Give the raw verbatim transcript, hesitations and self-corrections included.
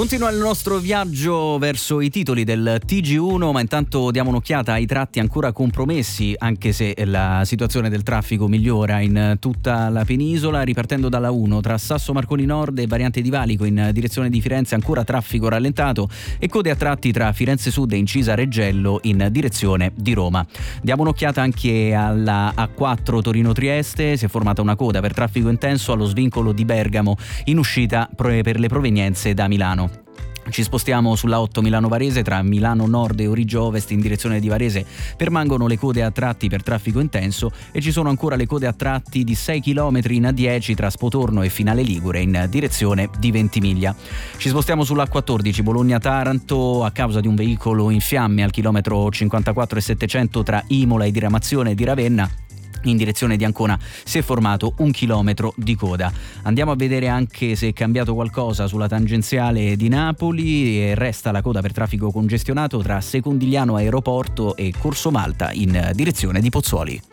Continua il nostro viaggio verso i titoli del T G uno, ma intanto diamo un'occhiata ai tratti ancora compromessi, anche se la situazione del traffico migliora in tutta la penisola. Ripartendo dalla uno, tra Sasso Marconi Nord e Variante di Valico in direzione di Firenze ancora traffico rallentato e code a tratti tra Firenze Sud e Incisa Reggello in direzione di Roma. Diamo un'occhiata anche alla A quattro Torino-Trieste, si è formata una coda per traffico intenso allo svincolo di Bergamo in uscita per le provenienze da Milano. Ci spostiamo sulla otto Milano-Varese, tra Milano Nord e Origio Ovest in direzione di Varese permangono le code a tratti per traffico intenso e ci sono ancora le code a tratti di sei chilometri in A dieci tra Spotorno e Finale Ligure in direzione di Ventimiglia. Ci spostiamo sulla A quattordici Bologna-Taranto a causa di un veicolo in fiamme al chilometro cinquantaquattro e settecento tra Imola e Diramazione di Ravenna. In direzione di Ancona si è formato un chilometro di coda. Andiamo a vedere anche se è cambiato qualcosa sulla tangenziale di Napoli e resta la coda per traffico congestionato tra Secondigliano Aeroporto e Corso Malta in direzione di Pozzuoli.